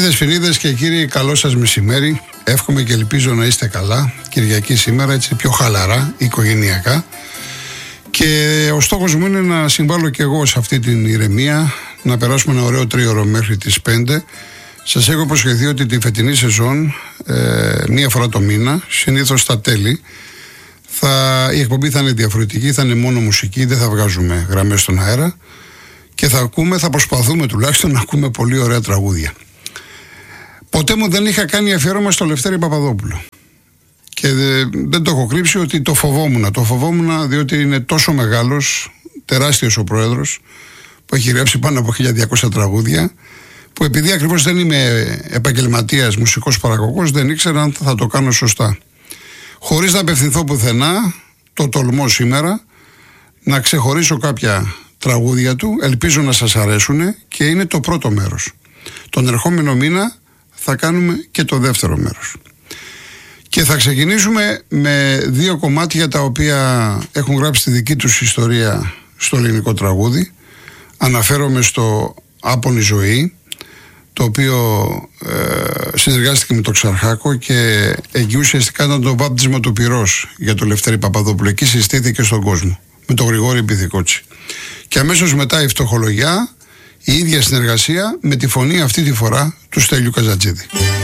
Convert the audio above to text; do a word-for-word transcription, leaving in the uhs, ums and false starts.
Φίλες, φίλιδες και κύριοι, καλό σας μεσημέρι. Εύχομαι και ελπίζω να είστε καλά. Κυριακή σήμερα, έτσι πιο χαλαρά, οικογενειακά. Και ο στόχος μου είναι να συμβάλλω και εγώ σε αυτή την ηρεμία, να περάσουμε ένα ωραίο τρίωρο μέχρι τις πέντε. Σας έχω υποσχεθεί ότι τη φετινή σεζόν, ε, μία φορά το μήνα, συνήθως στα τέλη, θα, η εκπομπή θα είναι διαφορετική, θα είναι μόνο μουσική, δεν θα βγάζουμε γραμμές στον αέρα και θα ακούμε, θα προσπαθούμε τουλάχιστον να ακούμε πολύ ωραία τραγούδια. Ποτέ μου δεν είχα κάνει αφιέρωμα στο Λευτέρη Παπαδόπουλο. Και δεν το έχω κρύψει ότι το φοβόμουν. Το φοβόμουν διότι είναι τόσο μεγάλος, τεράστιος ο πρόεδρος, που έχει γράψει πάνω από χίλια διακόσια τραγούδια, που επειδή ακριβώς δεν είμαι επαγγελματίας μουσικός παραγωγός, δεν ήξερα αν θα το κάνω σωστά. Χωρίς να απευθυνθώ πουθενά, το τολμώ σήμερα να ξεχωρίσω κάποια τραγούδια του, ελπίζω να σας αρέσουν και είναι το πρώτο μέρος. Τον ερχόμενο μήνα θα κάνουμε και το δεύτερο μέρος. Και θα ξεκινήσουμε με δύο κομμάτια τα οποία έχουν γράψει τη δική τους ιστορία στο ελληνικό τραγούδι. Αναφέρομαι στο Άπονη Ζωή, το οποίο ε, συνεργάστηκε με τον Ξαρχάκο και εκεί ουσιαστικά ήταν το βάπτισμα του πυρός για τον Λευτέρη Παπαδόπουλο. Εκεί συστήθηκε στον κόσμο με τον Γρηγόρη Πυθικότσι. Και αμέσως μετά η Φτωχολογιά, η ίδια συνεργασία με τη φωνή αυτή τη φορά του Στέλιου Καζατζίδη.